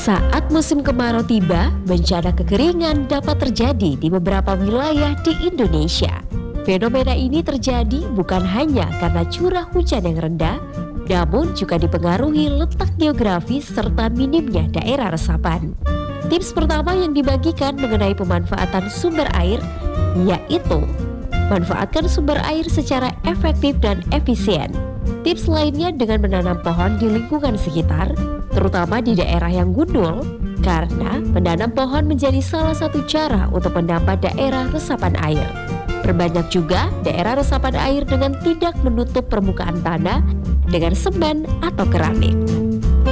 Saat musim kemarau tiba, bencana kekeringan dapat terjadi di beberapa wilayah di Indonesia. Fenomena ini terjadi bukan hanya karena curah hujan yang rendah, namun juga dipengaruhi letak geografis serta minimnya daerah resapan. Tips pertama yang dibagikan mengenai pemanfaatan sumber air, yaitu manfaatkan sumber air secara efektif dan efisien. Tips lainnya dengan menanam pohon di lingkungan sekitar, terutama di daerah yang gundul, karena menanam pohon menjadi salah satu cara untuk menambah daerah resapan air. Perbanyak juga daerah resapan air dengan tidak menutup permukaan tanah dengan semen atau keramik.